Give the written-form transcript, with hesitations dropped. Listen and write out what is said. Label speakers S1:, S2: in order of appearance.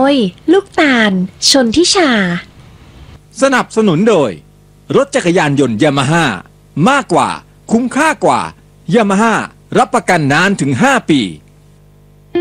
S1: ยลูกตาลชนทิชา
S2: สนับสนุนโดยรถจักรยานยนต์ยามาฮ่ามากกว่าคุ้มค่ากว่ายามาฮ่ารับประกันนานถึง5 ปี